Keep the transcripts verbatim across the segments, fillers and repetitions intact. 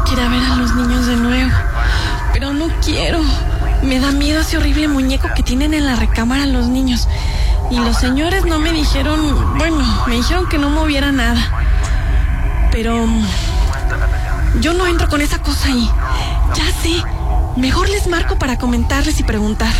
que ir a ver a los niños de nuevo, pero no quiero. Me da miedo ese horrible muñeco que tienen en la recámara los niños. Y los señores no me dijeron, bueno, me dijeron que no moviera nada. Pero yo no entro con esa cosa ahí. Ya sé, mejor les marco para comentarles y preguntar.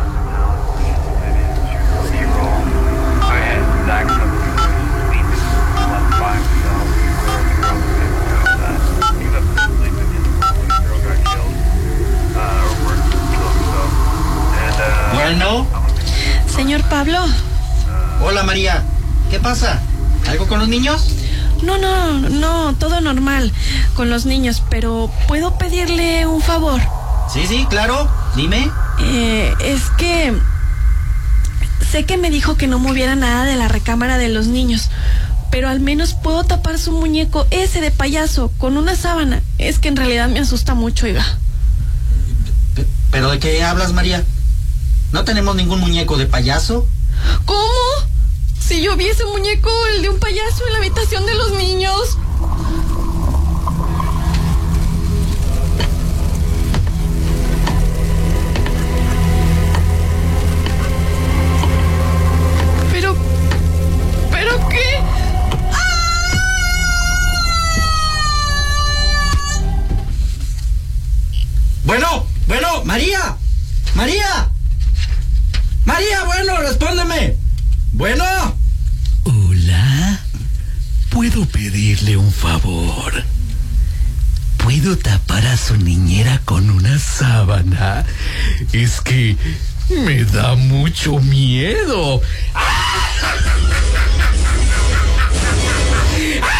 Bueno. Señor Pablo. Hola, María. ¿Qué pasa? ¿Algo con los niños? No, no, no, todo normal con los niños, pero ¿puedo pedirle un favor? Sí, sí, claro. Dime. Eh, es que sé que me dijo que no moviera nada de la recámara de los niños, pero al menos puedo tapar su muñeco ese de payaso con una sábana. Es que en realidad me asusta mucho, oiga. ¿Pero de qué hablas, María? ¿No tenemos ningún muñeco de payaso? ¿Cómo? Si yo vi ese muñeco, el de un payaso, en la habitación de los niños. Pero... ¿Pero qué? ¡Ah! Bueno, bueno, María. María. María, bueno, respóndeme. Bueno. Hola. ¿Puedo pedirle un favor? ¿Puedo tapar a su niñera con una sábana? Es que me da mucho miedo. ¡Ah!